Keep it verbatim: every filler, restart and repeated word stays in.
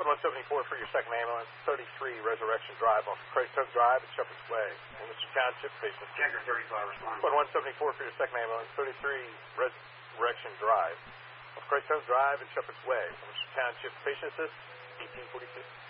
one seventy-four for your second ambulance, thirty-three Resurrection Drive off Craig Cook Drive at Shepherd's Way. Worcester Township patient. Checker thirty-five, respond. one seventy-four for your second ambulance, thirty-three Resurrection Drive off Craig Cook Drive at Shepherd's Way. Worcester Township patient assist, eighteen forty-six.